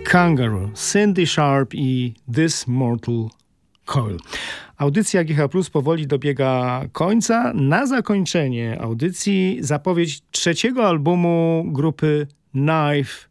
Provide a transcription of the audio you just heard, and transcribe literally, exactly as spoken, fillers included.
Kangaroo, Cindy Sharp i This Mortal Coil. Audycja G H plus powoli dobiega końca. Na zakończenie audycji zapowiedź trzeciego albumu grupy Knife